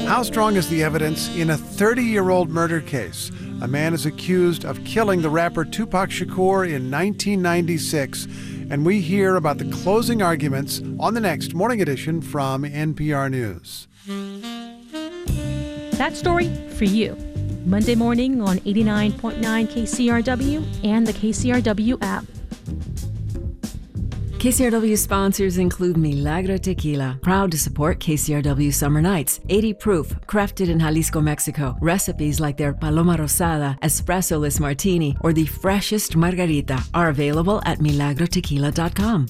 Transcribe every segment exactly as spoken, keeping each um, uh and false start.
How strong is the evidence in a thirty-year-old murder case? A man is accused of killing the rapper Tupac Shakur in nineteen ninety-six, and we hear about the closing arguments on the next Morning Edition from N P R News. That story for you. Monday morning on eighty-nine point nine K C R W and the K C R W app. K C R W sponsors include Milagro Tequila, proud to support K C R W Summer Nights. eighty proof, crafted in Jalisco, Mexico. Recipes like their Paloma Rosada, Espresso-less Martini, or the freshest Margarita are available at milagro tequila dot com.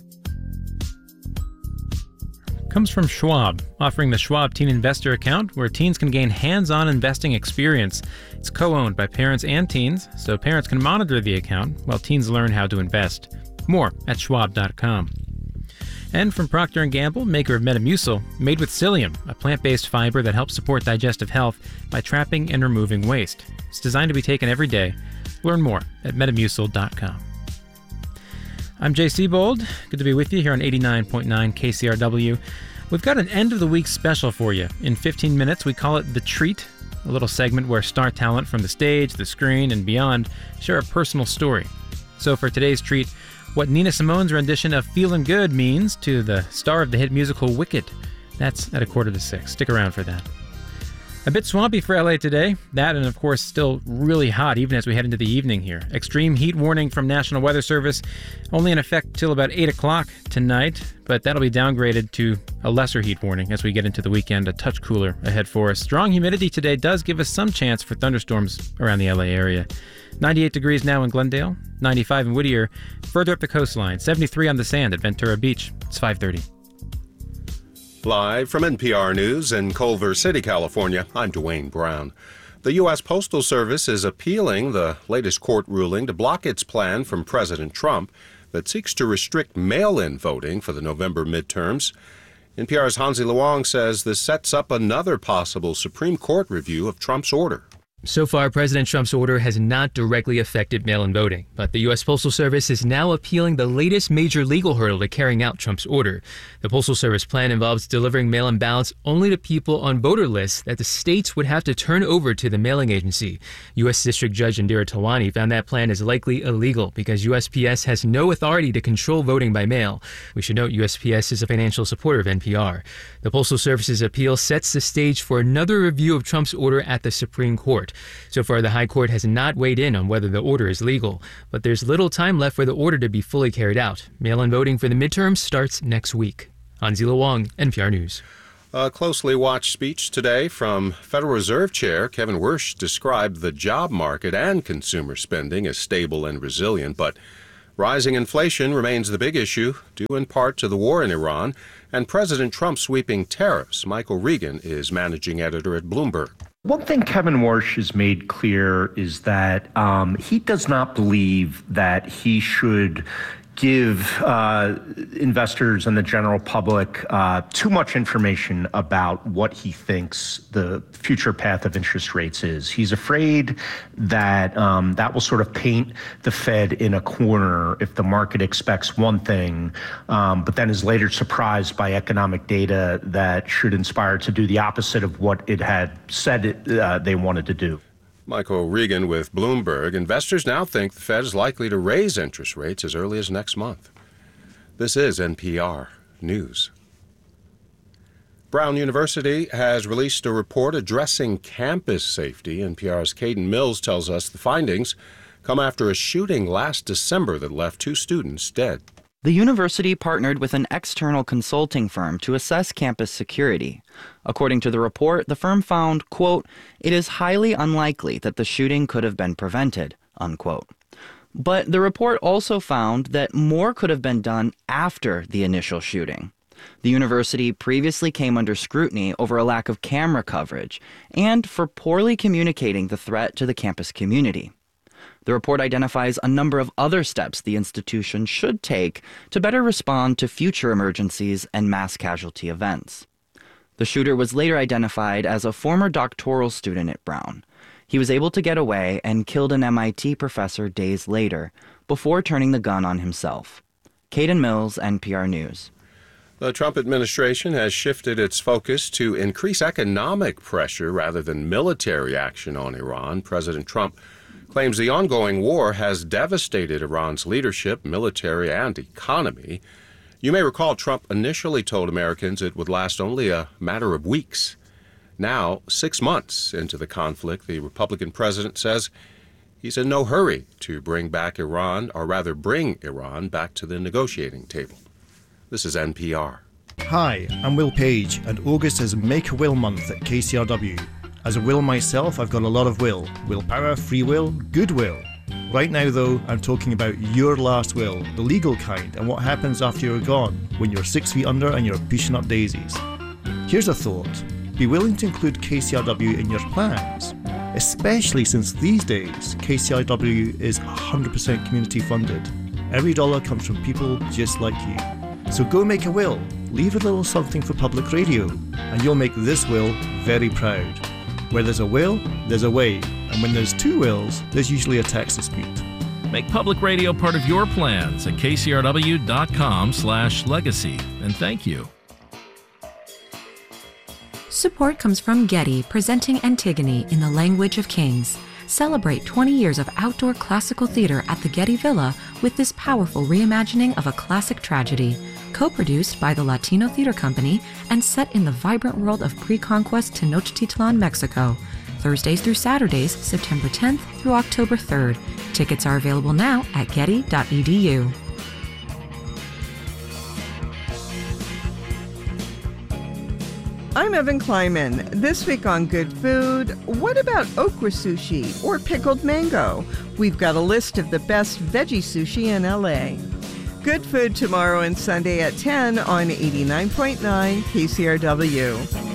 Comes from Schwab, offering the Schwab Teen Investor Account, where teens can gain hands-on investing experience. It's co-owned by parents and teens, so parents can monitor the account while teens learn how to invest. More at schwab dot com. And from Procter and Gamble, maker of Metamucil, made with psyllium, a plant-based fiber that helps support digestive health by trapping and removing waste. It's designed to be taken every day. Learn more at metamucil dot com. I'm Jay Seabold. Good to be with you here on eighty-nine point nine K C R W. We've got an end-of-the-week special for you. In fifteen minutes, we call it The Treat, a little segment where star talent from the stage, the screen, and beyond share a personal story. So for today's treat, what Nina Simone's rendition of Feelin' Good means to the star of the hit musical Wicked. That's at a quarter to six. Stick around for that. A bit swampy for L A today. That and, of course, still really hot even as we head into the evening here. Extreme heat warning from National Weather Service. Only in effect till about eight o'clock tonight, but that'll be downgraded to a lesser heat warning as we get into the weekend. A touch cooler ahead for us. Strong humidity today does give us some chance for thunderstorms around the L A area. ninety-eight degrees now in Glendale, ninety-five in Whittier. Further up the coastline, seventy-three on the sand at Ventura Beach. It's five thirty. Live from N P R News in Culver City, California, I'm Dwayne Brown. The U S Postal Service is appealing the latest court ruling to block its plan from President Trump that seeks to restrict mail-in voting for the November midterms. N P R's Hansi Luong says this sets up another possible Supreme Court review of Trump's order. So far, President Trump's order has not directly affected mail-in voting, but the U S Postal Service is now appealing the latest major legal hurdle to carrying out Trump's order. The Postal Service plan involves delivering mail-in ballots only to people on voter lists that the states would have to turn over to the mailing agency. U S District Judge Indira Tawani found that plan is likely illegal because U S P S has no authority to control voting by mail. We should note U S P S is a financial supporter of N P R. The Postal Service's appeal sets the stage for another review of Trump's order at the Supreme Court. So far, the High Court has not weighed in on whether the order is legal, but there's little time left for the order to be fully carried out. Mail-in voting for the midterms starts next week. Hansi Luong, N P R News. A closely watched speech today from Federal Reserve Chair Kevin Warsh described the job market and consumer spending as stable and resilient, but rising inflation remains the big issue, due in part to the war in Iran and President Trump's sweeping tariffs. Michael Regan is managing editor at Bloomberg. One thing Kevin Warsh has made clear is that um, he does not believe that he should give uh, investors and the general public uh, too much information about what he thinks the future path of interest rates is. He's afraid that um, that will sort of paint the Fed in a corner if the market expects one thing, um, but then is later surprised by economic data that should inspire it to do the opposite of what it had said it, uh, they wanted to do. Michael Regan with Bloomberg. Investors now think the Fed is likely to raise interest rates as early as next month. This is N P R News. Brown University has released a report addressing campus safety. N P R's Caden Mills tells us the findings come after a shooting last December that left two students dead. The university partnered with an external consulting firm to assess campus security. According to the report, the firm found, quote, "It is highly unlikely that the shooting could have been prevented," unquote. But the report also found that more could have been done after the initial shooting. The university previously came under scrutiny over a lack of camera coverage and for poorly communicating the threat to the campus community. The report identifies a number of other steps the institution should take to better respond to future emergencies and mass casualty events. The shooter was later identified as a former doctoral student at Brown. He was able to get away and killed an M I T professor days later before turning the gun on himself. Caden Mills, N P R News. The Trump administration has shifted its focus to increase economic pressure rather than military action on Iran. President Trump claims the ongoing war has devastated Iran's leadership, military, and economy. You may recall Trump initially told Americans it would last only a matter of weeks. Now, six months into the conflict, the Republican president says he's in no hurry to bring back Iran, or rather bring Iran back to the negotiating table. This is N P R. Hi, I'm Will Page, and August is Make a Will Month at K C R W. As a will myself, I've got a lot of will. Willpower, free will, goodwill. Right now, though, I'm talking about your last will, the legal kind, and what happens after you're gone, when you're six feet under and you're pushing up daisies. Here's a thought. Be willing to include K C R W in your plans, especially since these days K C R W is one hundred percent community funded. Every dollar comes from people just like you. So go make a will, leave a little something for public radio, and you'll make this will very proud. Where there's a will, there's a way, and when there's two wills, there's usually a tax dispute. Make public radio part of your plans at k c r w dot com slash legacy, and thank you. Support comes from Getty, presenting Antigone in the Language of Kings. Celebrate twenty years of outdoor classical theater at the Getty Villa with this powerful reimagining of a classic tragedy. Co-produced by the Latino Theater Company and set in the vibrant world of pre-conquest Tenochtitlan, Mexico. Thursdays through Saturdays, September tenth through October third. Tickets are available now at getty dot e d u. I'm Evan Kleiman. This week on Good Food, what about okra sushi or pickled mango? We've got a list of the best veggie sushi in L A. Good Food tomorrow and Sunday at ten on eighty-nine point nine K C R W.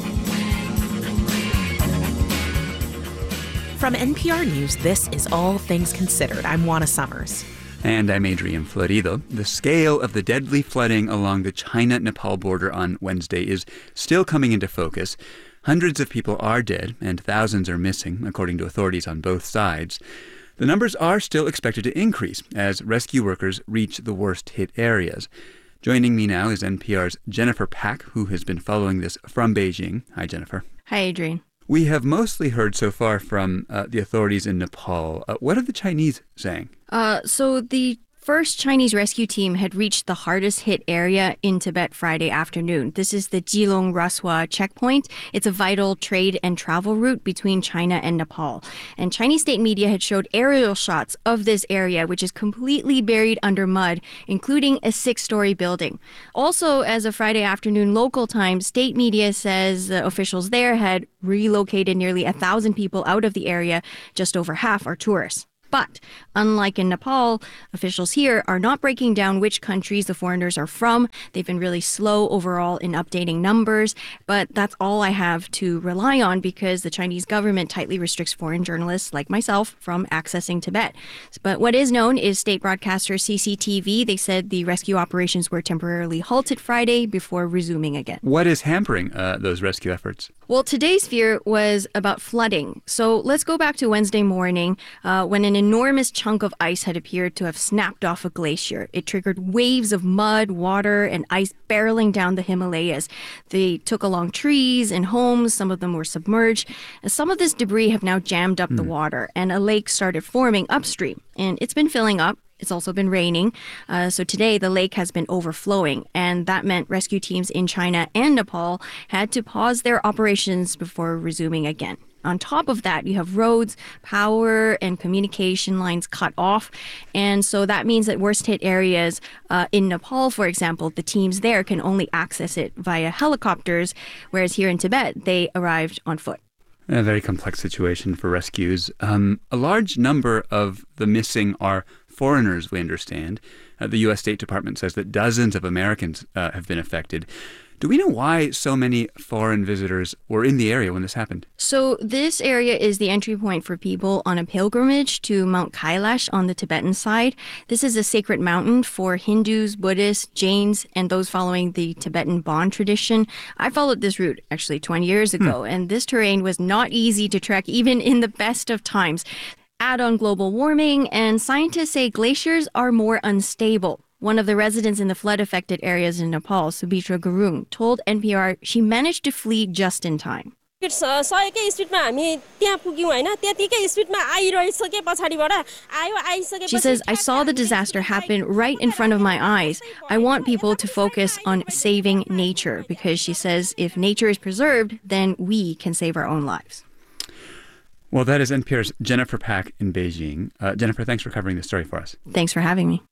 From N P R News, this is All Things Considered. I'm Juana Summers. And I'm Adrian Florido. The scale of the deadly flooding along the China-Nepal border on Wednesday is still coming into focus. Hundreds of people are dead and thousands are missing, according to authorities on both sides. The numbers are still expected to increase as rescue workers reach the worst-hit areas. Joining me now is N P R's Jennifer Pack, who has been following this from Beijing. Hi, Jennifer. Hi, Adrian. We have mostly heard so far from uh, the authorities in Nepal. Uh, what are the Chinese saying? Uh, so the first Chinese rescue team had reached the hardest hit area in Tibet Friday afternoon. This is the Jilong Raswa checkpoint. It's a vital trade and travel route between China and Nepal. And Chinese state media had showed aerial shots of this area, which is completely buried under mud, including a six-story building. Also, as of Friday afternoon local time, state media says the officials there had relocated nearly a thousand people out of the area. Just over half are tourists. But unlike in Nepal, officials here are not breaking down which countries the foreigners are from. They've been really slow overall in updating numbers, but that's all I have to rely on because the Chinese government tightly restricts foreign journalists like myself from accessing Tibet. But what is known is state broadcaster C C T V. They said the rescue operations were temporarily halted Friday before resuming again. What is hampering uh, those rescue efforts? Well, today's fear was about flooding. So let's go back to Wednesday morning uh, when an enormous chunk of ice had appeared to have snapped off a glacier. It triggered waves of mud, water, and ice barreling down the Himalayas. They took along trees and homes. Some of them were submerged. And some of this debris have now jammed up mm. the water, and a lake started forming upstream. And it's been filling up. It's also been raining. Uh, so today, the lake has been overflowing, and that meant rescue teams in China and Nepal had to pause their operations before resuming again. On top of that, you have roads, power, and communication lines cut off. And so that means that worst-hit areas uh, in Nepal, for example, the teams there can only access it via helicopters, whereas here in Tibet, they arrived on foot. A very complex situation for rescues. Um, a large number of the missing are foreigners, we understand. Uh, the U S State Department says that dozens of Americans uh, have been affected. Do we know why so many foreign visitors were in the area when this happened? So this area is the entry point for people on a pilgrimage to Mount Kailash on the Tibetan side. This is a sacred mountain for Hindus, Buddhists, Jains, and those following the Tibetan Bon tradition. I followed this route actually twenty years ago, hmm. and this terrain was not easy to trek even in the best of times. Add on global warming, and scientists say glaciers are more unstable. One of the residents in the flood-affected areas in Nepal, Subhitra Gurung, told N P R she managed to flee just in time. She says, I saw the disaster happen right in front of my eyes. I want people to focus on saving nature because she says if nature is preserved, then we can save our own lives. Well, that is N P R's Jennifer Pak in Beijing. Uh, Jennifer, thanks for covering this story for us. Thanks for having me.